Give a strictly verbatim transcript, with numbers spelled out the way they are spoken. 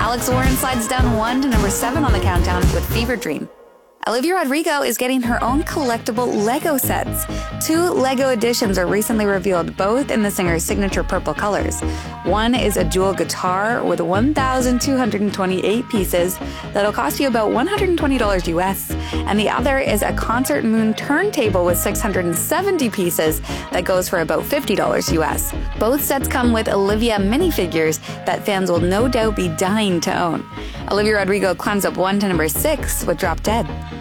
Alex Warren slides down one to number seven on the countdown with Fever Dream. Olivia Rodrigo is getting her own collectible Lego sets. Two Lego editions are recently revealed, both in the singer's signature purple colors. One is a dual guitar with one thousand two hundred twenty-eight pieces that'll cost you about one hundred twenty dollars U S, and the other is a Concert Moon turntable with six hundred seventy pieces that goes for about fifty dollars U S. Both sets come with Olivia minifigures that fans will no doubt be dying to own. Olivia Rodrigo climbs up one to number six with Drop Dead.